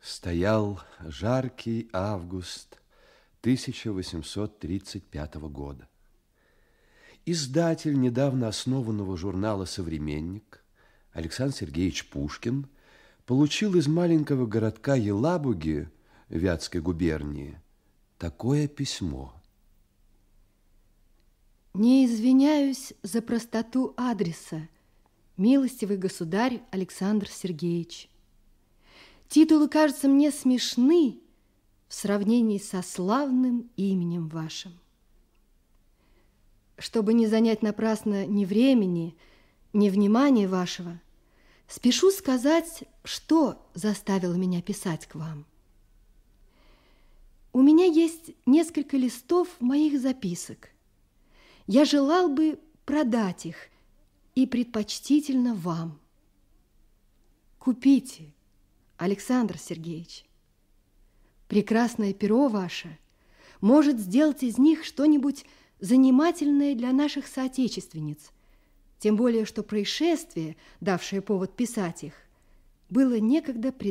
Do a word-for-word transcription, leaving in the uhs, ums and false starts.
Стоял жаркий август тысяча восемьсот тридцать пятого года. Издатель недавно основанного журнала «Современник» Александр Сергеевич Пушкин получил из маленького городка Елабуги Вятской губернии такое письмо. Не извиняюсь за простоту адреса, милостивый государь Александр Сергеевич. Титулы кажутся мне смешны в сравнении со славным именем вашим. Чтобы не занять напрасно ни времени, ни внимания вашего, спешу сказать, что заставило меня писать к вам. У меня есть несколько листов моих записок. Я желал бы продать их, и предпочтительно вам. Купите, Александр Сергеевич. Прекрасное перо ваше может сделать из них что-нибудь занимательное для наших соотечественниц, тем более что происшествие, давшее повод писать их, было некогда